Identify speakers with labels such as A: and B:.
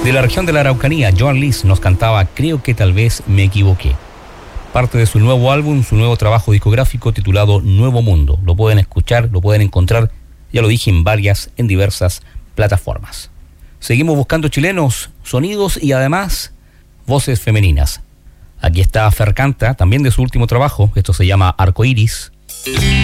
A: De la región de la Araucanía, Joan Lis nos cantaba Creo que tal vez me equivoqué. Parte de su nuevo álbum, su nuevo trabajo discográfico titulado Nuevo Mundo. Lo pueden escuchar, lo pueden encontrar, ya lo dije, en diversas plataformas. Seguimos buscando chilenos, sonidos y además voces femeninas. Aquí está Fer Canta, también de su último trabajo, esto se llama Arcoiris.